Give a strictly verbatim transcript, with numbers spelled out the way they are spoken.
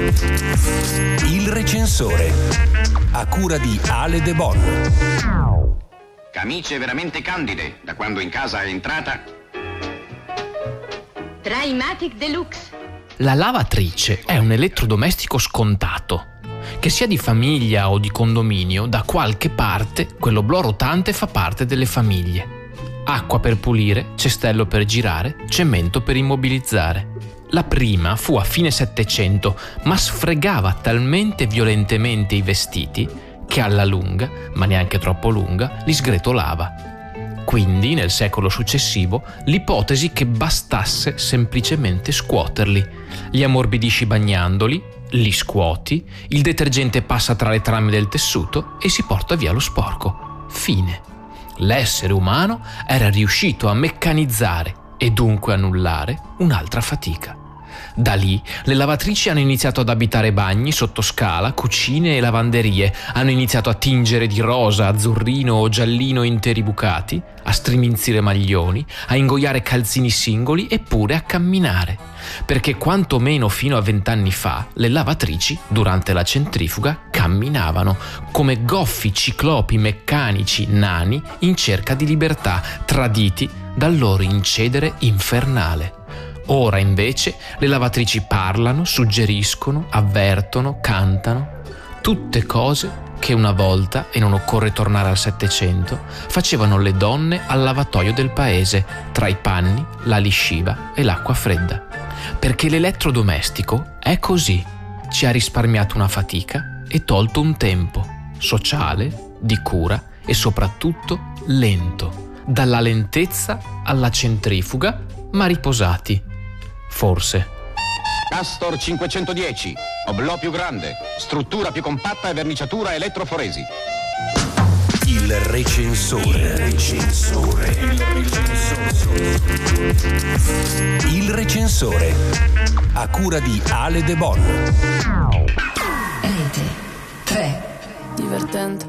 Il recensore, a cura di Ale De Bon. Camicie veramente candide, da quando in casa è entrata. Trimatic Deluxe. La lavatrice è un elettrodomestico scontato. Che sia di famiglia o di condominio, da qualche parte quell'oblò rotante fa parte delle famiglie. Acqua per pulire, cestello per girare, cemento per immobilizzare. La prima fu a fine Settecento, ma sfregava talmente violentemente i vestiti che alla lunga, ma neanche troppo lunga, li sgretolava. Quindi, nel secolo successivo, l'ipotesi che bastasse semplicemente scuoterli. Li ammorbidisci bagnandoli, li scuoti, il detergente passa tra le trame del tessuto e si porta via lo sporco. Fine. L'essere umano era riuscito a meccanizzare e dunque annullare un'altra fatica. Da lì le lavatrici hanno iniziato ad abitare bagni, sottoscala, cucine e lavanderie, hanno iniziato a tingere di rosa, azzurrino o giallino interi bucati, a striminzire maglioni, a ingoiare calzini singoli e pure a camminare. Perché quantomeno fino a vent'anni fa le lavatrici, durante la centrifuga, camminavano come goffi ciclopi meccanici nani in cerca di libertà, traditi dal loro incedere infernale. Ora invece le lavatrici parlano, suggeriscono, avvertono, cantano, tutte cose che una volta, e non occorre tornare al Settecento, facevano le donne al lavatoio del paese, tra i panni, la lisciva e l'acqua fredda. Perché l'elettrodomestico è così, ci ha risparmiato una fatica e tolto un tempo, sociale, di cura e soprattutto lento, dalla lentezza alla centrifuga, ma riposati. Forse. Castor cinquecentodieci, oblò più grande, struttura più compatta e verniciatura elettroforesi. Il recensore. Il recensore. Il recensore. Il recensore, a cura di Ale De Bon. Rete tre. Divertente.